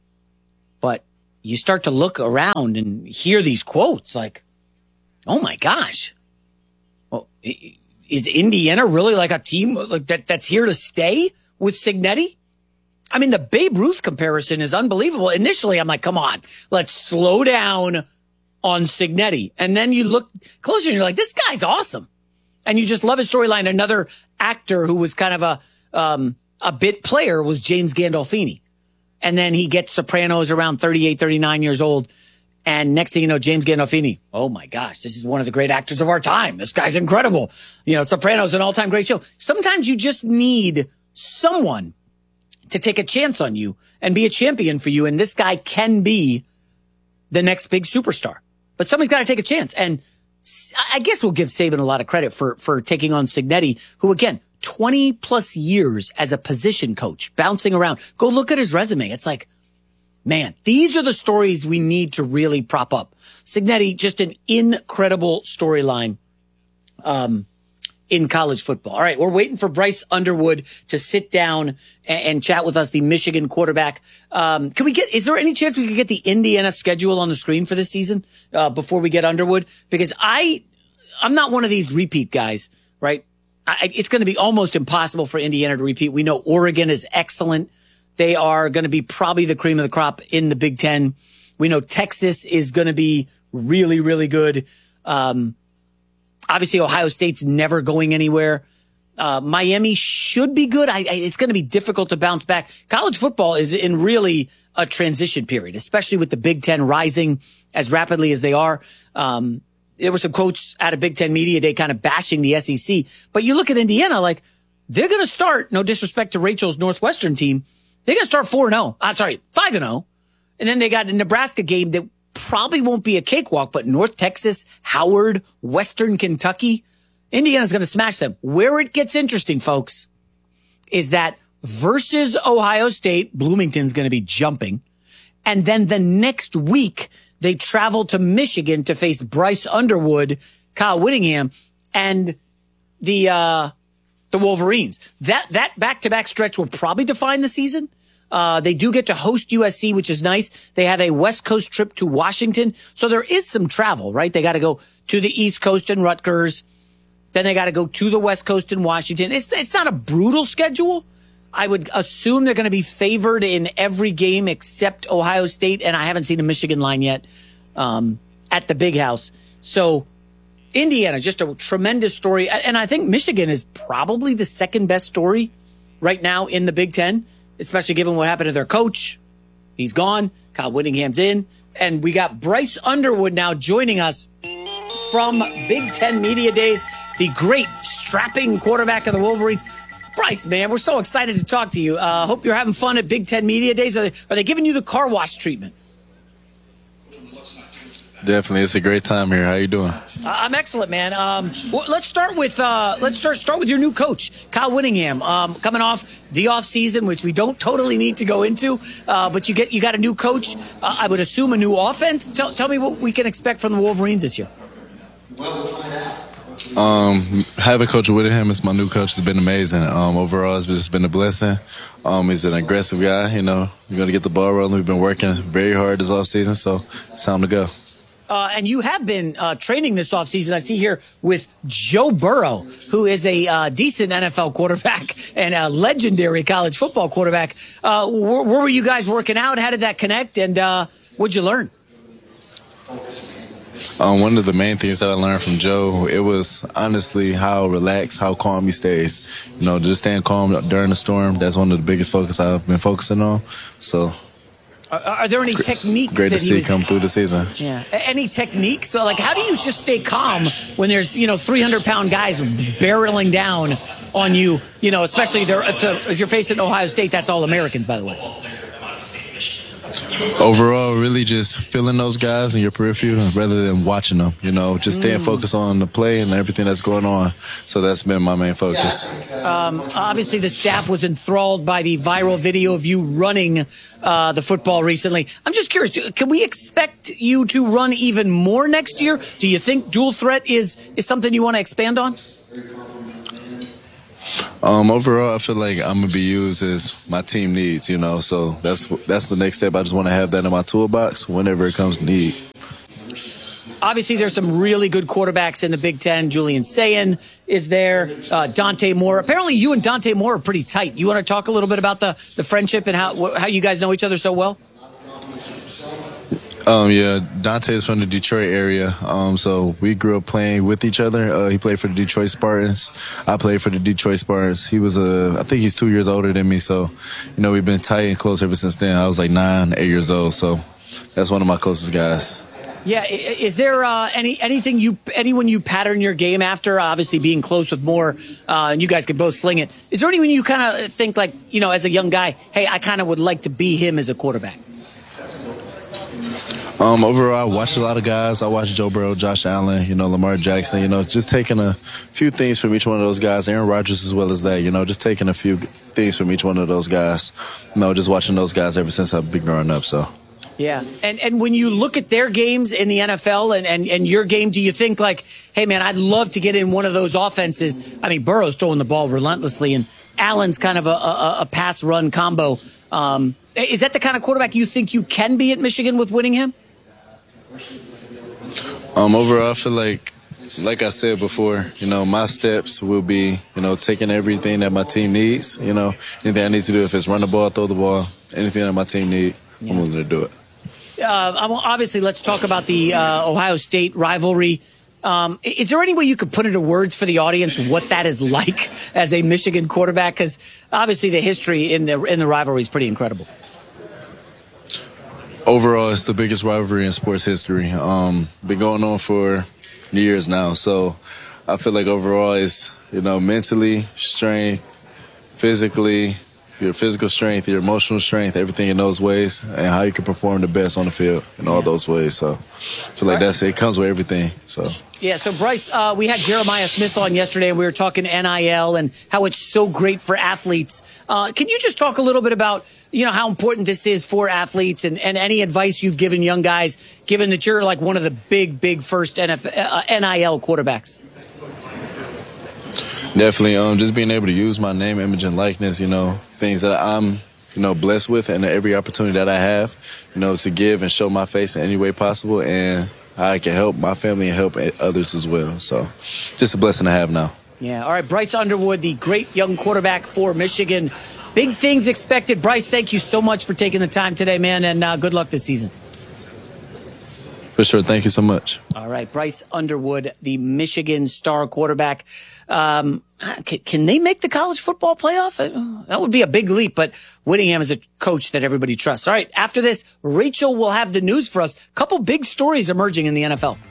But you start to look around and hear these quotes like, oh my gosh. Well, is Indiana really like a team like that that's here to stay with Cignetti? I mean, the Babe Ruth comparison is unbelievable. Initially, I'm like, come on, let's slow down on Cignetti. And then you look closer and you're like, this guy's awesome. And you just love his storyline. Another actor who was kind of a um, a bit player was James Gandolfini. And then he gets Sopranos around thirty-eight, thirty-nine years old. And next thing you know, James Gandolfini, oh my gosh, this is one of the great actors of our time. This guy's incredible. You know, Sopranos, an all-time great show. Sometimes you just need someone to take a chance on you and be a champion for you. And this guy can be the next big superstar. But somebody's got to take a chance. And I guess we'll give Saban a lot of credit for, for taking on Cignetti, who, again, twenty plus years as a position coach, bouncing around. Go look at his resume. It's like, man, these are the stories we need to really prop up. Cignetti, just an incredible storyline um, in college football. All right, we're waiting for Bryce Underwood to sit down and, and chat with us, the Michigan quarterback. Um, can we get? Is there any chance we could get the Indiana schedule on the screen for this season uh, before we get Underwood? Because I, I'm not one of these repeat guys, right? I, it's going to be almost impossible for Indiana to repeat. We know Oregon is excellent. They are going to be probably the cream of the crop in the Big Ten. We know Texas is going to be really, really good. Um, obviously, Ohio State's never going anywhere. Uh, Miami should be good. I, I, it's going to be difficult to bounce back. College football is in really a transition period, especially with the Big Ten rising as rapidly as they are. Um, there were some quotes out of Big Ten Media Day kind of bashing the S E C. But you look at Indiana, like, they're going to start, no disrespect to Rachel's Northwestern team, they're going to start four and oh. I'm sorry, five and oh. And then they got a Nebraska game that probably won't be a cakewalk, but North Texas, Howard, Western Kentucky, Indiana's going to smash them. Where it gets interesting, folks, is that versus Ohio State, Bloomington's going to be jumping. And then the next week, they travel to Michigan to face Bryce Underwood, Kyle Whittingham, and the uh the Wolverines. That that back-to-back stretch will probably define the season. Uh, they do get to host U S C, which is nice. They have a West Coast trip to Washington. So there is some travel, right? They got to go to the East Coast and Rutgers. Then they got to go to the West Coast and Washington. It's, it's not a brutal schedule. I would assume they're going to be favored in every game except Ohio State. And I haven't seen a Michigan line yet um, at the Big House. So Indiana, just a tremendous story. And I think Michigan is probably the second best story right now in the Big Ten, especially given what happened to their coach. He's gone. Kyle Whittingham's in. And we got Bryce Underwood now joining us from Big Ten Media Days, the great strapping quarterback of the Wolverines. Bryce, man, we're so excited to talk to you. Uh, hope you're having fun at Big Ten Media Days. Are they, are they giving you the car wash treatment? Definitely, it's a great time here. How you doing? Uh, I'm excellent, man. Um, well, let's start with uh, let's start start with your new coach, Kyle Whittingham, um, coming off the off season, which we don't totally need to go into. Uh, but you get you got a new coach. Uh, I would assume a new offense. Tell tell me what we can expect from the Wolverines this year. Um, having Coach Whittingham as my new coach has been amazing. Um, overall, it's just been a blessing. Um, he's an aggressive guy. You know, we're gonna get the ball rolling. We've been working very hard this off season, so it's time to go. Uh, and you have been uh, training this offseason. I see here with Joe Burrow, who is a uh, decent N F L quarterback and a legendary college football quarterback. Uh, where, where were you guys working out? How did that connect? And uh, what'd you learn? Um, one of the main things that I learned from Joe, it was honestly how relaxed, how calm he stays. You know, just staying calm during the storm. That's one of the biggest focus I've been focusing on. So. Are, are there any techniques? Great to that see was, come through the season. Yeah. Any techniques? So, like, how do you just stay calm when there's, you know, three hundred pound guys barreling down on you? You know, especially there, if, if you're facing Ohio State, that's all Americans, by the way. Overall, really just feeling those guys in your periphery rather than watching them. You know, just staying mm. focused on the play and everything that's going on. So that's been my main focus. Um, obviously, the staff was enthralled by the viral video of you running uh, the football recently. I'm just curious, can we expect you to run even more next year? Do you think dual threat is, is something you want to expand on? Um, overall, I feel like I'm gonna be used as my team needs, you know. So that's that's the next step. I just want to have that in my toolbox whenever it comes to need. Obviously, there's some really good quarterbacks in the Big Ten. Julian Sayin is there. Uh, Dante Moore. Apparently, you and Dante Moore are pretty tight. You want to talk a little bit about the the friendship and how how you guys know each other so well? Um, yeah, Dante is from the Detroit area, um, so we grew up playing with each other. Uh, he played for the Detroit Spartans. I played for the Detroit Spartans. He was, uh, I think he's two years older than me, so, you know, we've been tight and close ever since then. I was like nine, eight years old, so that's one of my closest guys. Yeah, is there uh, any anything you anyone you pattern your game after? Obviously, being close with Moore, uh, and you guys could both sling it. Is there anyone you kind of think like, you know, as a young guy, hey, I kind of would like to be him as a quarterback? Um, overall, I watch a lot of guys. I watch Joe Burrow, Josh Allen, you know, Lamar Jackson, you know, just taking a few things from each one of those guys. Aaron Rodgers as well as that, you know, just taking a few things from each one of those guys. You know, just watching those guys ever since I've been growing up, so. Yeah, and and when you look at their games in the N F L and, and, and your game, do you think like, hey, man, I'd love to get in one of those offenses? I mean, Burrow's throwing the ball relentlessly, and Allen's kind of a, a, a pass-run combo. Um, is that the kind of quarterback you think you can be at Michigan with Whittingham? Um, overall, I feel like, like I said before, you know, my steps will be, you know, taking everything that my team needs. You know, anything I need to do, if it's run the ball, throw the ball, anything that my team needs, yeah. I'm willing to do it. Uh, obviously, let's talk about the uh, Ohio State rivalry. Um, is there any way you could put into words for the audience what that is like as a Michigan quarterback? Because obviously, the history in the in the rivalry is pretty incredible. Overall, it's the biggest rivalry in sports history. Um, been going on for years now, so I feel like overall, it's, you know, mentally, strength, physically. Your physical strength, your emotional strength, everything in those ways, and how you can perform the best on the field in all those ways. So I feel like that's it. Comes with everything. So yeah. So Bryce, uh, we had Jeremiah Smith on yesterday, and we were talking N I L and how it's so great for athletes. Uh, can you just talk a little bit about, you know, how important this is for athletes, and, and any advice you've given young guys, given that you're like one of the big, big first N F L, uh, N I L quarterbacks? Definitely, um, just being able to use my name, image, and likeness, you know, things that I'm, you know, blessed with, and every opportunity that I have, you know, to give and show my face in any way possible, and I can help my family and help others as well. So just a blessing to have now. Yeah. All right, Bryce Underwood, the great young quarterback for Michigan. Big things expected. Bryce, thank you so much for taking the time today, man, and uh, good luck this season. For sure. Thank you so much. All right. Bryce Underwood, the Michigan star quarterback. Um, can, can they make the college football playoff? That would be a big leap, but Whittingham is a coach that everybody trusts. All right. After this, Rachel will have the news for us. A couple big stories emerging in the N F L.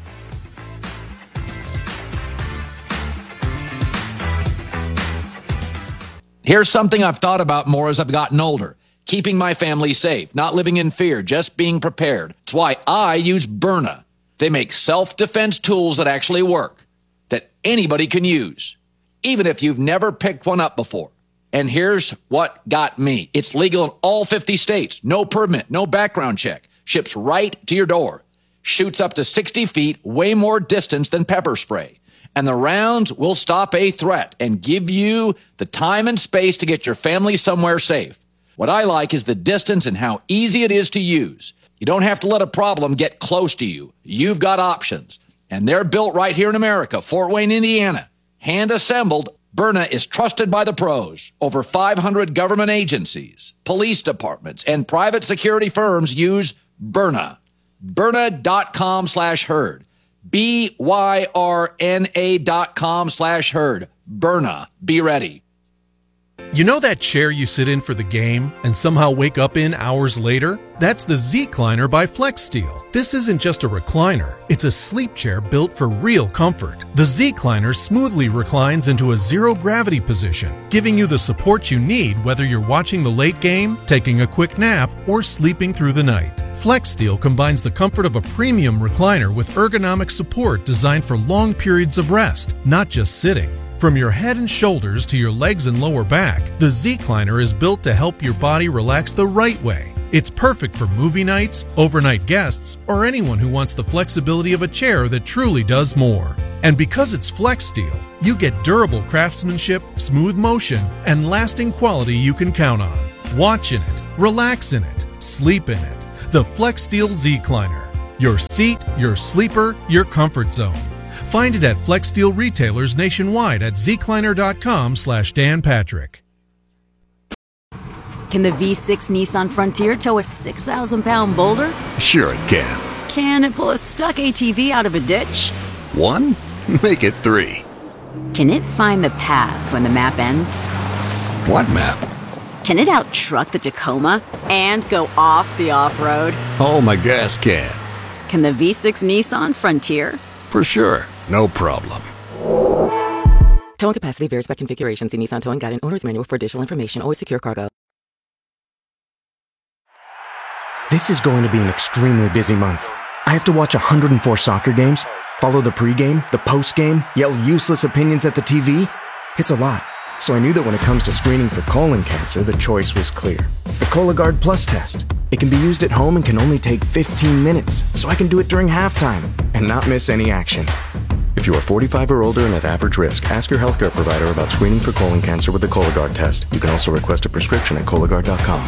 Here's something I've thought about more as I've gotten older. Keeping my family safe, not living in fear, just being prepared. It's why I use Byrna. They make self-defense tools that actually work, that anybody can use, even if you've never picked one up before. And here's what got me. It's legal in all fifty states. No permit, no background check. Ships right to your door. Shoots up to sixty feet, way more distance than pepper spray. And the rounds will stop a threat and give you the time and space to get your family somewhere safe. What I like is the distance and how easy it is to use. You don't have to let a problem get close to you. You've got options. And they're built right here in America, Fort Wayne, Indiana. Hand assembled, Byrna is trusted by the pros. Over five hundred government agencies, police departments, and private security firms use Byrna. Byrna.com slash herd. B Y R N A dot com slash herd. Byrna. Be ready. You know that chair you sit in for the game and somehow wake up in hours later? That's the Z-Cliner by FlexSteel. This isn't just a recliner, it's a sleep chair built for real comfort. The Z-Cliner smoothly reclines into a zero-gravity position, giving you the support you need whether you're watching the late game, taking a quick nap, or sleeping through the night. FlexSteel combines the comfort of a premium recliner with ergonomic support designed for long periods of rest, not just sitting. From your head and shoulders to your legs and lower back, the Z-Cliner is built to help your body relax the right way. It's perfect for movie nights, overnight guests, or anyone who wants the flexibility of a chair that truly does more. And because it's FlexSteel, you get durable craftsmanship, smooth motion, and lasting quality you can count on. Watch in it, relax in it, sleep in it. The FlexSteel Z-Cliner. Your seat, your sleeper, your comfort zone. Find it at FlexSteel retailers nationwide at zcliner.com slash Dan Patrick. Can the V six Nissan Frontier tow a six thousand pound boulder? Sure it can. Can it pull a stuck A T V out of a ditch? One? Make it three. Can it find the path when the map ends? What map? Can it out-truck the Tacoma and go off the off-road? Oh, my gas can. Can the V six Nissan Frontier? For sure. No problem. Towing capacity varies by configuration. See Nissan Towing Guide and Owner's Manual for additional information. Always secure cargo. This is going to be an extremely busy month. I have to watch one hundred four soccer games, follow the pregame, the postgame, yell useless opinions at the T V. It's a lot. So I knew that when it comes to screening for colon cancer, the choice was clear. The Cologuard Plus test. It can be used at home and can only take fifteen minutes, so I can do it during halftime and not miss any action. If you are forty-five or older and at average risk, ask your healthcare provider about screening for colon cancer with the Cologuard test. You can also request a prescription at Cologuard dot com.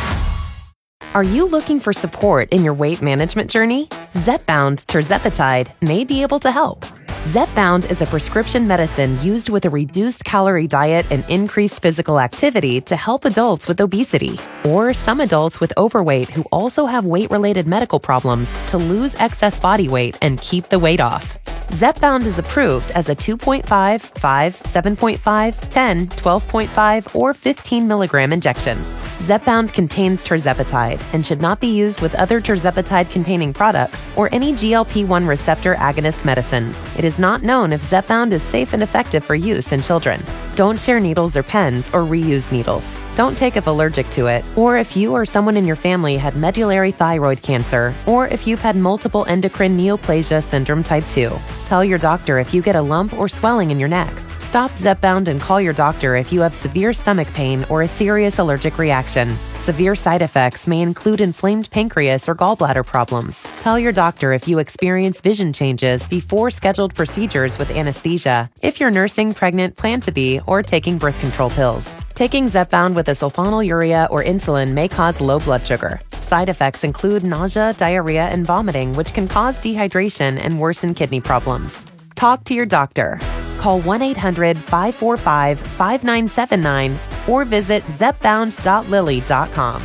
Are you looking for support in your weight management journey? Zepbound tirzepatide may be able to help. Zepbound is a prescription medicine used with a reduced calorie diet and increased physical activity to help adults with obesity or some adults with overweight who also have weight-related medical problems to lose excess body weight and keep the weight off. Zepbound is approved as a two point five, five, seven point five, ten, twelve point five, or fifteen milligram injection. Zepbound contains tirzepatide and should not be used with other tirzepatide-containing products or any G L P one receptor agonist medicines. It is not known if Zepbound is safe and effective for use in children. Don't share needles or pens or reuse needles. Don't take if allergic to it, or if you or someone in your family had medullary thyroid cancer, or if you've had multiple endocrine neoplasia syndrome type two. Tell your doctor if you get a lump or swelling in your neck. Stop Zepbound and call your doctor if you have severe stomach pain or a serious allergic reaction. Severe side effects may include inflamed pancreas or gallbladder problems. Tell your doctor if you experience vision changes before scheduled procedures with anesthesia, if you're nursing, pregnant, plan to be, or taking birth control pills. Taking Zepbound with a sulfonylurea or insulin may cause low blood sugar. Side effects include nausea, diarrhea, and vomiting, which can cause dehydration and worsen kidney problems. Talk to your doctor. Call one eight hundred, five four five, five nine seven nine or visit zepbound dot lilly dot com.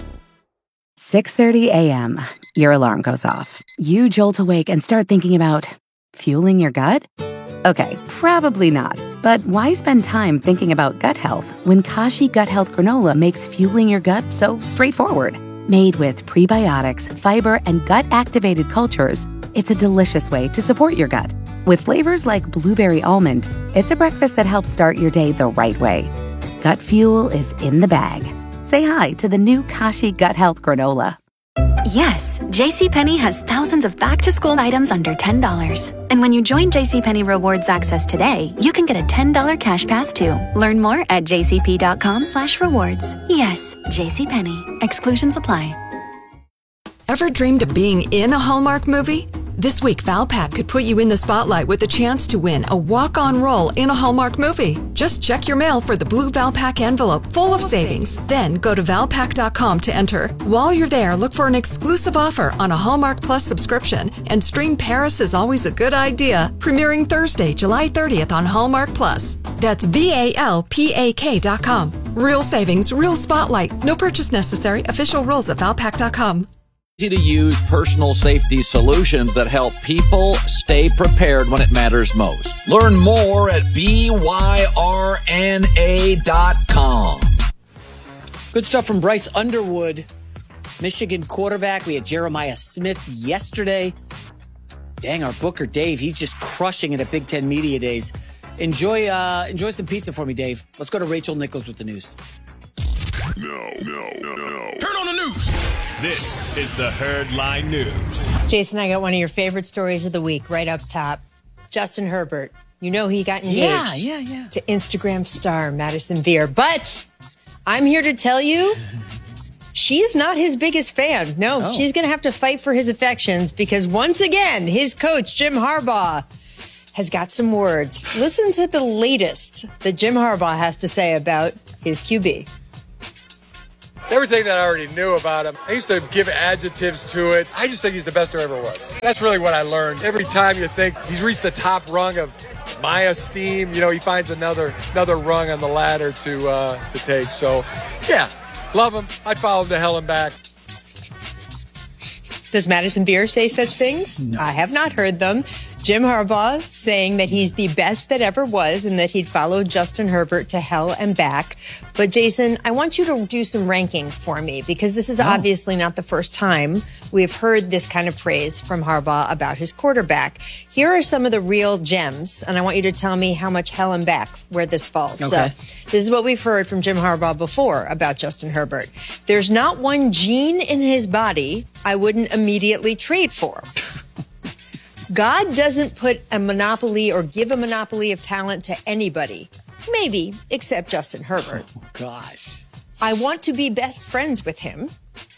six thirty a.m. Your alarm goes off. You jolt awake and start thinking about fueling your gut? Okay, probably not. But why spend time thinking about gut health when Kashi Gut Health Granola makes fueling your gut so straightforward? Made with prebiotics, fiber, and gut-activated cultures, it's a delicious way to support your gut. With flavors like blueberry almond, it's a breakfast that helps start your day the right way. Gut fuel is in the bag. Say hi to the new Kashi Gut Health Granola. Yes, JCPenney has thousands of back-to-school items under ten dollars. And when you join JCPenney Rewards Access today, you can get a ten dollars cash pass too. Learn more at jcp.com slash rewards. Yes, JCPenney. Exclusions apply. Ever dreamed of being in a Hallmark movie? This week, Valpak could put you in the spotlight with a chance to win a walk-on role in a Hallmark movie. Just check your mail for the blue Valpak envelope full of savings. Then go to valpak dot com to enter. While you're there, look for an exclusive offer on a Hallmark Plus subscription and stream Paris is Always a Good Idea, premiering Thursday, July thirtieth on Hallmark Plus. That's V A L P A K dot com. Real savings, real spotlight. No purchase necessary. Official rules at valpak dot com. Easy to use personal safety solutions that help people stay prepared when it matters most. Learn more at B Y R N A dot com. Good stuff from Bryce Underwood, Michigan quarterback. We had Jeremiah Smith yesterday. Dang, our Booker Dave, he's just crushing it at Big Ten Media Days. Enjoy, uh, enjoy some pizza for me, Dave. Let's go to Rachel Nichols with the news. No, no, no, no. Turn on the news. This is the Herdline News. Jason, I got one of your favorite stories of the week right up top. Justin Herbert. You know he got engaged yeah, yeah, yeah. to Instagram star Madison Beer. But I'm here to tell you, she is not his biggest fan. No, oh. She's going to have to fight for his affections because once again, his coach, Jim Harbaugh, has got some words. Listen to the latest that Jim Harbaugh has to say about his Q B. Everything that I already knew about him, I used to give adjectives to it. I just think he's the best there ever was. That's really what I learned. Every time you think he's reached the top rung of my esteem, you know, he finds another another rung on the ladder to uh, to take. So, yeah, love him. I'd follow him to hell and back. Does Madison Beer say such things? No. I have not heard them. Jim Harbaugh saying that he's the best that ever was and that he'd follow Justin Herbert to hell and back. But Jason, I want you to do some ranking for me because this is oh. obviously not the first time we've heard this kind of praise from Harbaugh about his quarterback. Here are some of the real gems, and I want you to tell me how much hell and back where this falls. Okay. So this is what we've heard from Jim Harbaugh before about Justin Herbert. There's not one gene in his body I wouldn't immediately trade for. God doesn't put a monopoly or give a monopoly of talent to anybody. Maybe, except Justin Herbert. Oh, gosh. I want to be best friends with him.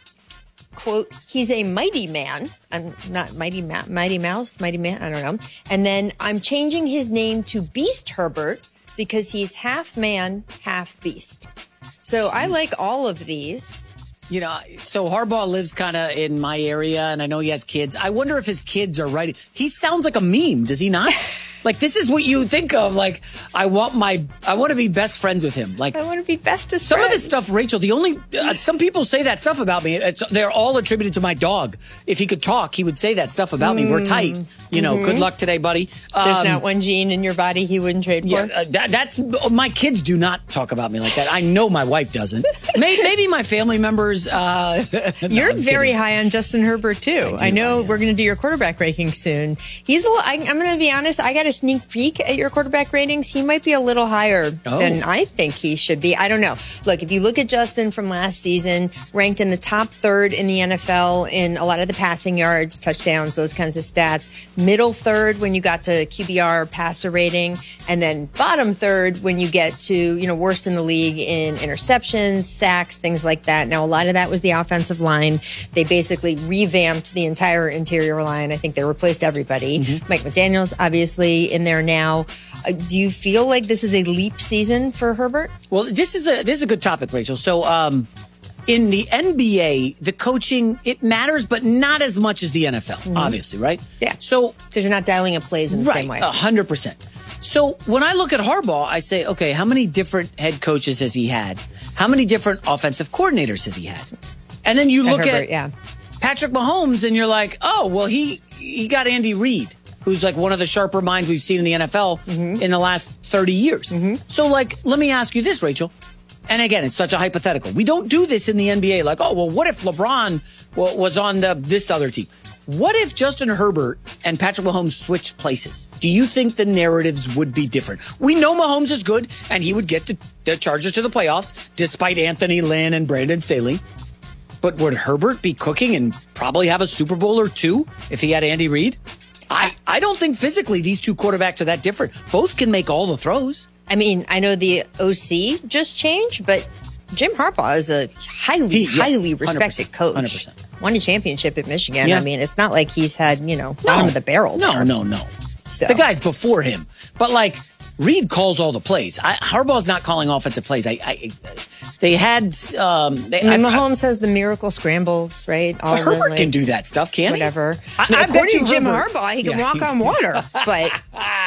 Quote, he's a mighty man. I'm not mighty, ma- mighty mouse, mighty man. I don't know. And then I'm changing his name to Beast Herbert because he's half man, half beast. So I like all of these. You know, so Harbaugh lives kind of in my area, and I know he has kids. I wonder if his kids are writing. He sounds like a meme, does he not? Like, this is what you think of. Like, I want my, I want to be best friends with him. Like, I want to be bestest Some friends. of this stuff, Rachel, the only, uh, some people say that stuff about me. It's, they're all attributed to my dog. If he could talk, he would say that stuff about mm. me. We're tight. You know, mm-hmm. good luck today, buddy. Um, There's not one gene in your body he wouldn't trade for? Yeah, uh, that, that's, my kids do not talk about me like that. I know my wife doesn't. maybe, maybe my family members, uh, You're no, very high on Justin Herbert, too. I, I know I we're going to do your quarterback ranking soon. He's a little, I, I'm going to be honest, I got a sneak peek at your quarterback ratings. He might be a little higher oh. than I think he should be. I don't know. Look, if you look at Justin from last season, ranked in the top third in the N F L in a lot of the passing yards, touchdowns, those kinds of stats. Middle third when you got to Q B R passer rating, and then bottom third when you get to, you know, worst in the league in interceptions, sacks, things like that. Now, a lot of that was the offensive line. They basically revamped the entire interior line. I think they replaced everybody. Mm-hmm. Mike McDaniel's obviously in there now. Uh, do you feel like this is a leap season for Herbert? Well, this is a this is a good topic, Rachel. So, um, in the N B A, the coaching, it matters, but not as much as the N F L, mm-hmm. obviously, right? Yeah. So, because you're not dialing up plays in the right, same way. one hundred percent. So when I look at Harbaugh, I say, okay, how many different head coaches has he had? How many different offensive coordinators has he had? And then you look Herbert, at yeah. Patrick Mahomes and you're like, oh, well, he, he got Andy Reid, who's like one of the sharper minds we've seen in the N F L mm-hmm. in the last thirty years. Mm-hmm. So, like, let me ask you this, Rachel. And again, it's such a hypothetical. We don't do this in the N B A. Like, oh, well, what if LeBron w- was on the this other team? What if Justin Herbert and Patrick Mahomes switched places? Do you think the narratives would be different? We know Mahomes is good, and he would get the, the Chargers to the playoffs, despite Anthony Lynn and Brandon Staley. But would Herbert be cooking and probably have a Super Bowl or two if he had Andy Reid? I, I don't think physically these two quarterbacks are that different. Both can make all the throws. I mean, I know the O C just changed, but Jim Harbaugh is a highly, he, yes, highly respected coach. one hundred percent. Won a championship at Michigan. Yeah. I mean, it's not like he's had, you know, bottom no, of the barrel. No, there. no, no. So. The guy's before him. But, like, Reid calls all the plays. I, Harbaugh's not calling offensive plays. I, I They had... Um, they, I mean, Mahomes has the miracle scrambles, right? All well, Herbert the, like, can do that stuff, can't whatever. he? Whatever. I, I According to Jim Herbert, Harbaugh, he can yeah, walk he, on water, but...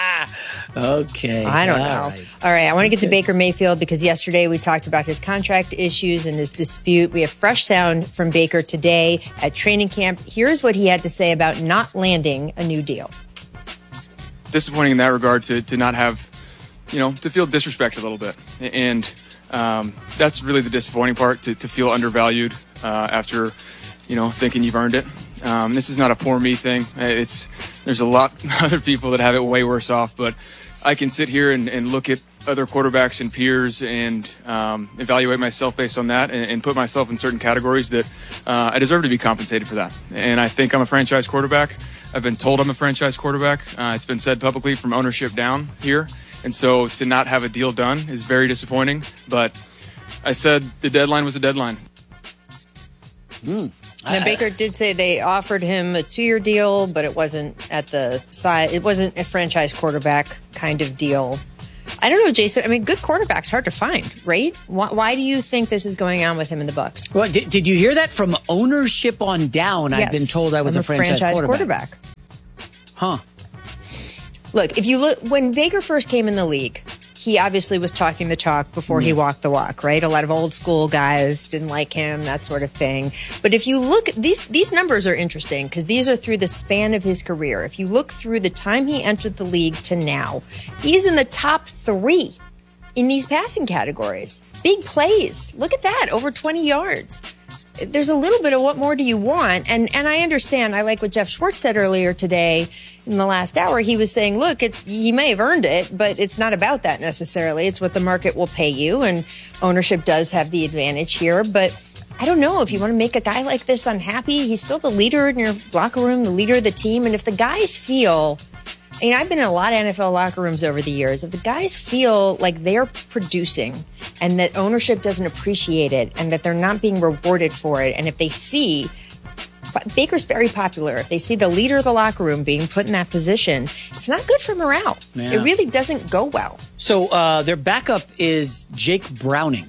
Okay. I don't all know. Right. All right, I want to get good. to Baker Mayfield because yesterday we talked about his contract issues and his dispute. We have fresh sound from Baker today at training camp. Here's what he had to say about not landing a new deal. Disappointing in that regard to, to not have, you know, to feel disrespected a little bit. And um, that's really the disappointing part, to, to feel undervalued uh, after, you know, thinking you've earned it. Um, this is not a poor me thing. It's there's a lot of other people that have it way worse off, but I can sit here and, and look at other quarterbacks and peers and um, evaluate myself based on that and, and put myself in certain categories that uh, I deserve to be compensated for that. And I think I'm a franchise quarterback. I've been told I'm a franchise quarterback. Uh, it's been said publicly from ownership down here. And so to not have a deal done is very disappointing. But I said the deadline was a deadline. Mm. Now, Baker did say they offered him a two-year deal, but it wasn't at the side. It wasn't a franchise quarterback kind of deal. I don't know, Jason. I mean, good quarterback's hard to find, right? Why, why do you think this is going on with him in the Bucs? Well, did, did you hear that from ownership on down? Yes, I've been told I was I'm a franchise, franchise quarterback. quarterback. Huh. Look, if you look, when Baker first came in the league, he obviously was talking the talk before he walked the walk, right? A lot of old school guys didn't like him, that sort of thing. But if you look, these these numbers are interesting because these are through the span of his career. If you look through the time he entered the league to now, he's in the top three in these passing categories. Big plays. Look at that, over twenty yards. There's a little bit of what more do you want? And and I understand. I like what Jeff Schwartz said earlier today in the last hour. He was saying, look, it, he may have earned it, but it's not about that necessarily. It's what the market will pay you. And ownership does have the advantage here. But I don't know if you want to make a guy like this unhappy. He's still the leader in your locker room, the leader of the team. And if the guys feel... I mean, I've been in a lot of N F L locker rooms over the years. If the guys feel like they're producing and that ownership doesn't appreciate it and that they're not being rewarded for it, and if they see Baker's very popular, if they see the leader of the locker room being put in that position, it's not good for morale. Yeah. It really doesn't go well. So uh, their backup is Jake Browning.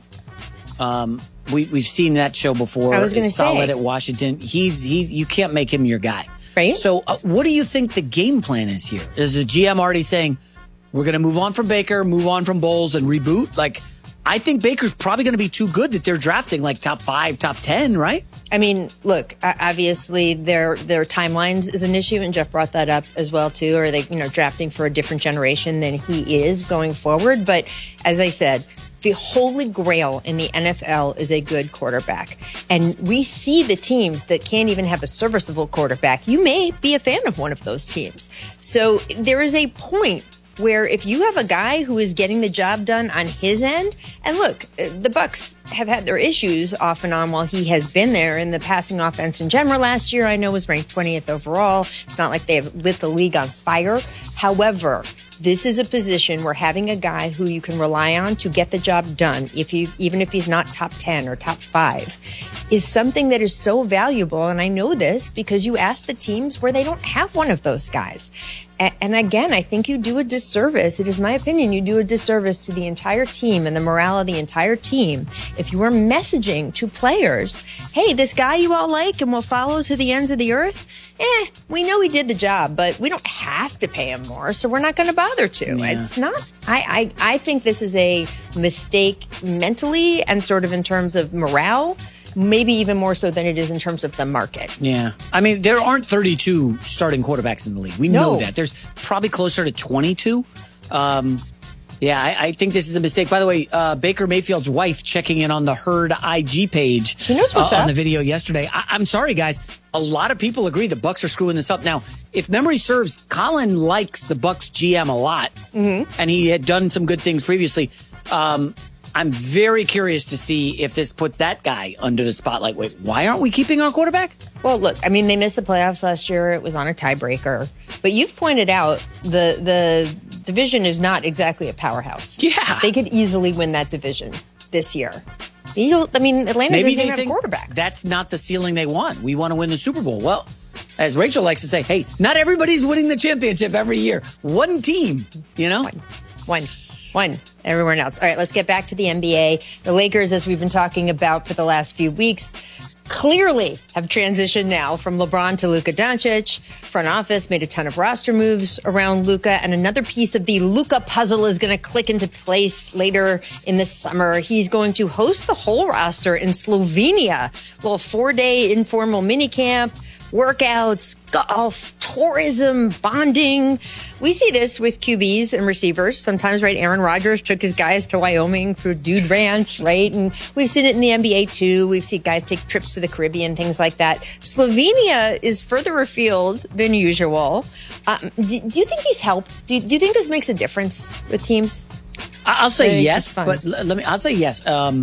Um, we, we've seen that show before. I was going to say, solid at Washington. He's he's you can't make him your guy. Right. So uh, what do you think the game plan is here? Is the G M already saying, we're going to move on from Baker, move on from Bowles, and reboot? Like, I think Baker's probably going to be too good that they're drafting like top five, top ten, right? I mean, look, obviously their their timelines is an issue, and Jeff brought that up as well, too. Are they, you know, drafting for a different generation than he is going forward? But as I said, the holy grail in the N F L is a good quarterback. And we see the teams that can't even have a serviceable quarterback. You may be a fan of one of those teams. So there is a point where if you have a guy who is getting the job done on his end, and look, the Bucs have had their issues off and on while he has been there, and the passing offense in general last year, I know, was ranked twentieth overall. It's not like they have lit the league on fire. However, this is a position where having a guy who you can rely on to get the job done, if you, even if he's not top ten or top five, is something that is so valuable. And I know this because you ask the teams where they don't have one of those guys. And again, I think you do a disservice. It is my opinion. You do a disservice to the entire team and the morale of the entire team if you are messaging to players, hey, this guy you all like and will follow to the ends of the earth, eh, we know he did the job, but we don't have to pay him more, so we're not going to bother to. Yeah. It's not. I, I, I think this is a mistake mentally and sort of in terms of morale. Maybe even more so than it is in terms of the market. Yeah. I mean, there aren't thirty-two starting quarterbacks in the league. We No. know that. There's probably closer to twenty-two. Um, yeah, I, I think this is a mistake. By the way, uh, Baker Mayfield's wife checking in on the Herd I G page. She knows what's uh, up. on the video yesterday. I, I'm sorry, guys. A lot of people agree the Bucs are screwing this up. Now, if memory serves, Colin likes the Bucs G M a lot, mm-hmm. and he had done some good things previously. Um, I'm very curious to see if this puts that guy under the spotlight. Wait, why aren't we keeping our quarterback? Well, look, I mean, they missed the playoffs last year. It was on a tiebreaker. But you've pointed out the the division is not exactly a powerhouse. Yeah. They could easily win that division this year. You, I mean, Atlanta Maybe doesn't they even have a think quarterback. that's not the ceiling they want. We want to win the Super Bowl. Well, as Rachel likes to say, hey, not everybody's winning the championship every year. One team, you know? One. One. One. Everyone else. All right, let's get back to the N B A. The Lakers, as we've been talking about for the last few weeks, clearly have transitioned now from LeBron to Luka Doncic. Front office made a ton of roster moves around Luka, and another piece of the Luka puzzle is going to click into place later in the summer. He's going to host the whole roster in Slovenia. A little four-day informal minicamp. Workouts, golf, tourism, bonding. We see this with Q Bs and receivers. Sometimes, right, Aaron Rodgers took his guys to Wyoming for Dude Ranch, right? And we've seen it in the N B A too. We've seen guys take trips to the Caribbean, things like that. Slovenia is further afield than usual. Um, do, do you think these help? Do, do you think this makes a difference with teams? I- I'll say It's yes, just fun. but l- let me. I'll say yes. Um,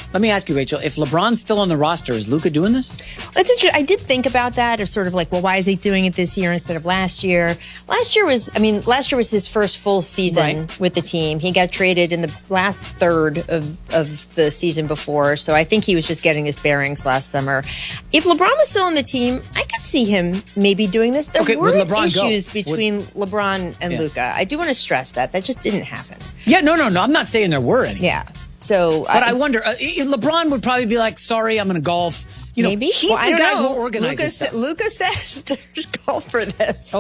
Let me ask you, Rachel, if LeBron's still on the roster, is Luka doing this? It's interesting. I did think about that, or sort of like, well, why is he doing it this year instead of last year? Last year was, I mean, last year was his first full season right. with the team. He got traded in the last third of, of the season before, so I think he was just getting his bearings last summer. If LeBron was still on the team, I could see him maybe doing this. There okay, were LeBron issues go? between would, LeBron and yeah. Luka. I do want to stress that. That just didn't happen. Yeah, no, no, no. I'm not saying there were any. Yeah. So, but I, I wonder, uh, LeBron would probably be like, sorry, I'm going to golf. You know, maybe? he's well, the I don't guy know. who organizes Luka, stuff. Luka says there's golf for this.